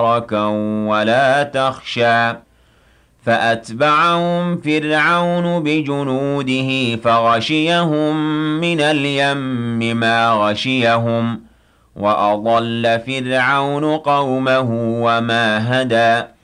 ركا ولا تخشى فأتبعهم فرعون بجنوده فغشيهم من اليم ما غشيهم وأضل فرعون قومه وما هدى